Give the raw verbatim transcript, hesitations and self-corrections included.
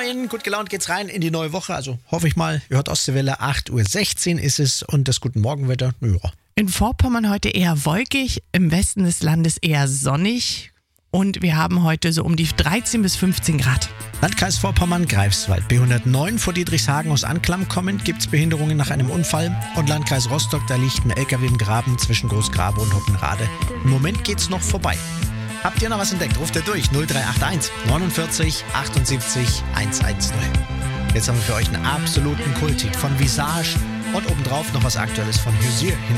Moin, gut gelaunt geht's rein in die neue Woche. Also hoffe ich mal, ihr hört Ostseewelle, acht Uhr sechzehn ist es und das Guten Morgenwetter, ja. In Vorpommern heute eher wolkig, im Westen des Landes eher sonnig und wir haben heute so um die dreizehn bis fünfzehn Grad. Landkreis Vorpommern, Greifswald, B hundertneun vor Diedrichshagen aus Anklam kommend gibt's Behinderungen nach einem Unfall und Landkreis Rostock, da liegt ein L K W im Graben zwischen Großgrabe und Hoppenrade. Im Moment geht's noch vorbei. Habt ihr noch was entdeckt? Ruft ihr durch null drei acht eins neunundvierzig achtundsiebzig hundertzehn. Jetzt haben wir für euch einen absoluten Kulthit von Visage und obendrauf noch was Aktuelles von Hozier.